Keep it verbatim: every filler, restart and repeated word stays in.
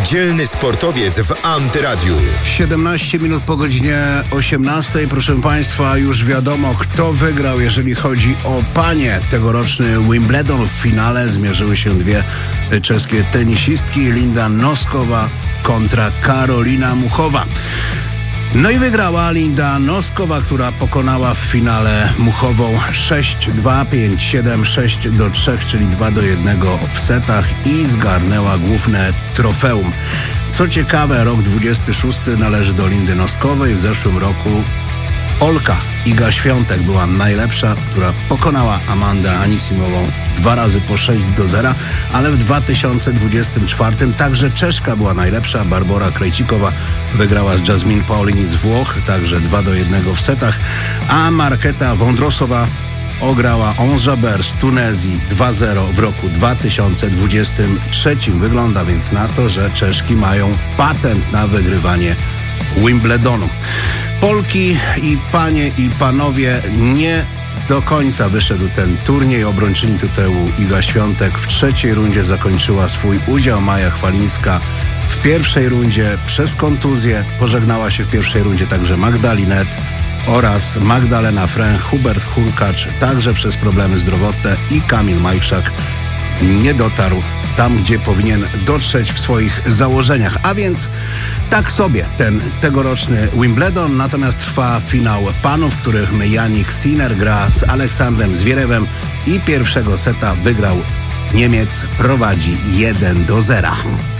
Niedzielny sportowiec w Antyradiu. siedemnaście minut po godzinie osiemnastej. Proszę Państwa, już wiadomo, kto wygrał, jeżeli chodzi o panie. Tegoroczny Wimbledon. W finale zmierzyły się dwie czeskie tenisistki, Linda Noskowa kontra Karolina Muchowa. No i wygrała Linda Noskowa, która pokonała w finale Muchową sześć dwa, pięć siedem, sześć do trzech, czyli dwa do jednego w setach i zgarnęła główne trofeum. Co ciekawe, rok dwudziesty szósty należy do Lindy Noskowej. W zeszłym roku Olka Iga Świątek była najlepsza, która pokonała Amandę Anisimową dwa razy po sześć do zera, ale w dwa tysiące dwudziestym czwartym także Czeszka była najlepsza. Barbora Krejcikowa wygrała z Jasmine Paolini z Włoch, także dwa do jednego w setach, a Marketa Wondrosowa ograła Ons Jabeur z Tunezji dwa zero w roku dwa tysiące dwudziestym trzecim. Wygląda więc na to, że Czeszki mają patent na wygrywanie Wimbledonu. Polki i panie i panowie, nie do końca wyszedł ten turniej. Obrończyni tytułu Iga Świątek w trzeciej rundzie zakończyła swój udział. Maja Chwalińska w pierwszej rundzie przez kontuzję. Pożegnała się w pierwszej rundzie także Magda Linette oraz Magdalena Fręch. Hubert Hurkacz także przez problemy zdrowotne i Kamil Majchrzak nie dotarł tam, gdzie powinien dotrzeć w swoich założeniach. A więc tak sobie ten tegoroczny Wimbledon. Natomiast trwa finał panów, w którym Jannik Sinner gra z Aleksandrem Zwierewem i pierwszego seta wygrał Niemiec, prowadzi jeden do zera.